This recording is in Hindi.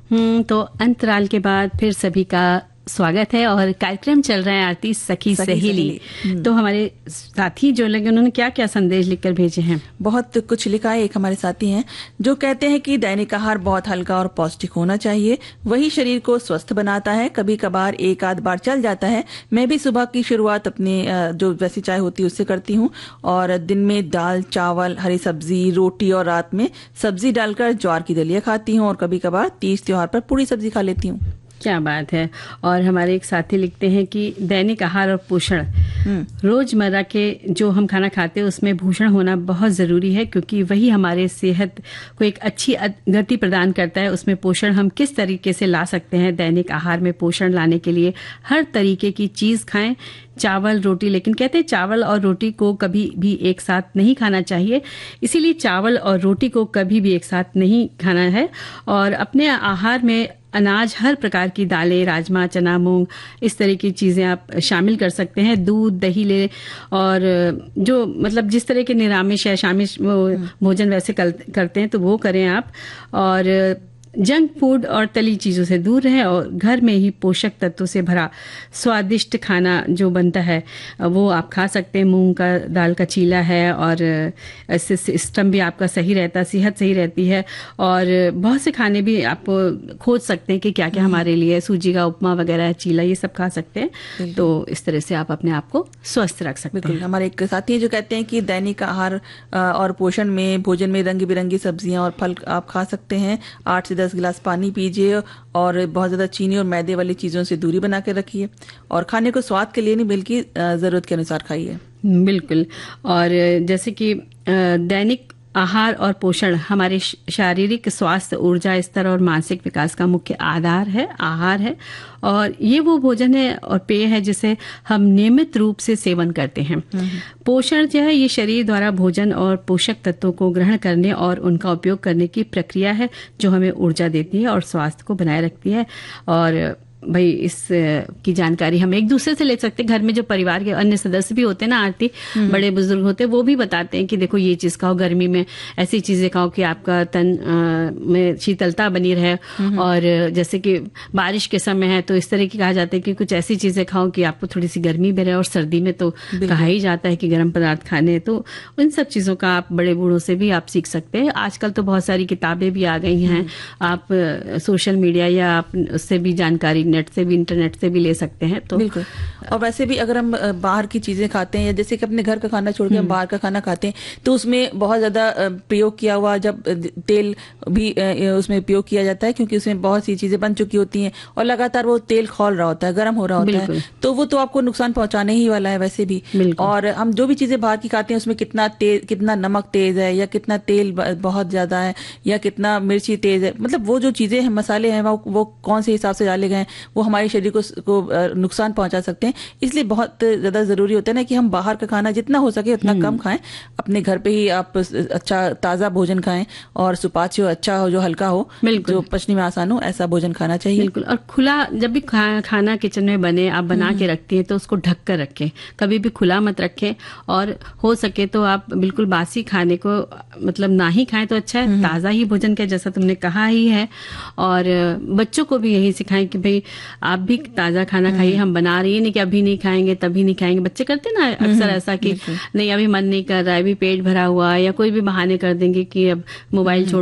तो अंतराल के बाद फिर सभी का स्वागत है और कार्यक्रम चल रहा है आरती सखी सहेली। तो हमारे साथी जो लगे उन्होंने क्या क्या संदेश लिखकर भेजे हैं? बहुत कुछ लिखा है। एक हमारे साथी हैं जो कहते हैं कि दैनिक आहार बहुत हल्का और पौष्टिक होना चाहिए, वही शरीर को स्वस्थ बनाता है। कभी कभार एक आध बार चल जाता है। मैं भी सुबह की शुरुआत अपने जो वैसी चाय होती है उससे करती हूँ और दिन में दाल चावल हरी सब्जी रोटी और रात में सब्जी डालकर ज्वार की दलिया खाती हूँ और कभी कभार तीज त्योहार पर पूरी सब्जी खा लेती हूँ। क्या बात है। और हमारे एक साथी लिखते हैं कि दैनिक आहार और पोषण, रोजमर्रा के जो हम खाना खाते हैं उसमें पोषण होना बहुत जरूरी है, क्योंकि वही हमारे सेहत को एक अच्छी गति प्रदान करता है। उसमें पोषण हम किस तरीके से ला सकते हैं? दैनिक आहार में पोषण लाने के लिए हर तरीके की चीज खाएं, चावल रोटी, लेकिन कहते हैं चावल और रोटी को कभी भी एक साथ नहीं खाना चाहिए, इसीलिए चावल और रोटी को कभी भी एक साथ नहीं खाना है। और अपने आहार में अनाज, हर प्रकार की दालें, राजमा, चना, मूंग, इस तरह की चीजें आप शामिल कर सकते हैं। दूध दही ले और जो मतलब जिस तरह के निरामिष है शामिल भोजन वैसे करते हैं तो वो करें आप। और जंक फूड और तली चीजों से दूर रहें और घर में ही पोषक तत्वों से भरा स्वादिष्ट खाना जो बनता है वो आप खा सकते हैं। मूंग का दाल का चीला है और इससे सिस्टम भी आपका सही रहता है, सेहत सही रहती है। और बहुत से खाने भी आप खोज सकते हैं कि क्या क्या हमारे लिए, सूजी का उपमा वगैरह, चीला, ये सब खा सकते हैं। तो इस तरह से आप अपने आप को स्वस्थ रख सकते हैं। हमारे एक साथी हैं जो कहते हैं कि दैनिक आहार और पोषण में भोजन में रंग बिरंगी सब्जियां और फल आप खा सकते हैं। 8 से 10 गिलास पानी पीजिए और बहुत ज्यादा चीनी और मैदे वाली चीजों से दूरी बना के रखिए और खाने को स्वाद के लिए नहीं बल्कि जरूरत के अनुसार खाइए। बिल्कुल। और जैसे कि दैनिक आहार और पोषण हमारे शारीरिक स्वास्थ्य, ऊर्जा स्तर और मानसिक विकास का मुख्य आधार है, आहार है। और ये वो भोजन है और पेय है जिसे हम नियमित रूप से सेवन करते हैं। पोषण जो है ये शरीर द्वारा भोजन और पोषक तत्वों को ग्रहण करने और उनका उपयोग करने की प्रक्रिया है जो हमें ऊर्जा देती है और स्वास्थ्य को बनाए रखती है। और भाई इस की जानकारी हम एक दूसरे से ले सकते हैं। घर में जो परिवार के अन्य सदस्य भी होते हैं ना आरती, बड़े बुजुर्ग होते हैं, वो भी बताते हैं कि देखो ये चीज खाओ, गर्मी में ऐसी चीजें खाओ कि आपका तन में शीतलता बनी रहे। और जैसे कि बारिश के समय है तो इस तरह की कहा जाता है कि कुछ ऐसी चीजें खाओ कि आपको थोड़ी सी गर्मी भी रहे। और सर्दी में तो कहा ही जाता है कि गर्म पदार्थ खाने, तो उन सब चीजों का आप बड़े बूढ़ों से भी आप सीख सकते हैं। आजकल तो बहुत सारी किताबें भी आ गई हैं, आप सोशल मीडिया या आप उससे भी जानकारी नेट से भी, इंटरनेट से भी ले सकते हैं। तो बिल्कुल। और वैसे भी अगर हम बाहर की चीजें खाते हैं या जैसे कि अपने घर का खाना छोड़ के हम बाहर का खाना खाते हैं तो उसमें बहुत ज्यादा प्रयोग किया हुआ जब तेल भी उसमें उपयोग किया जाता है, क्योंकि उसमें बहुत सी चीजें बन चुकी होती हैं और लगातार वो तेल खौल रहा होता है, गर्म हो रहा होता है, तो वो तो आपको नुकसान पहुंचाने ही वाला है वैसे भी। और हम जो भी चीजें बाहर की खाते हैं उसमें कितना नमक तेज है या कितना तेल बहुत ज्यादा है या कितना मिर्ची तेज है, मतलब वो जो चीजें हैं, मसाले हैं, वो कौन से हिसाब से डाले गए हैं वो हमारे शरीर को नुकसान पहुंचा सकते हैं। इसलिए बहुत ज्यादा जरूरी होता है ना कि हम बाहर का खाना जितना हो सके उतना कम खाएं। अपने घर पे ही आप अच्छा ताजा भोजन खाएं और सुपाच्य अच्छा हो, जो हल्का हो, जो पचने में आसान हो, ऐसा भोजन खाना चाहिए। बिल्कुल। और खुला जब भी खाना किचन में बने, आप बना के रखती हैं तो उसको ढक कर रखें, कभी भी खुला मत रखें। और हो सके तो आप बिल्कुल बासी खाने को मतलब ना ही खाएं तो अच्छा है, ताजा ही भोजन का जैसा तुमने कहा ही है। और बच्चों को भी यही सिखाएं कि भाई आप भी ताजा खाना खाइए, हम बना रही है नहीं कि अभी नहीं खाएंगे तभी नहीं खाएंगे। बच्चे करते ना अक्सर ऐसा कि नहीं अभी मन नहीं कर रहा है, अभी पेट भरा हुआ है, या कोई भी बहाने कर देंगे कि अब मोबाइल छोड़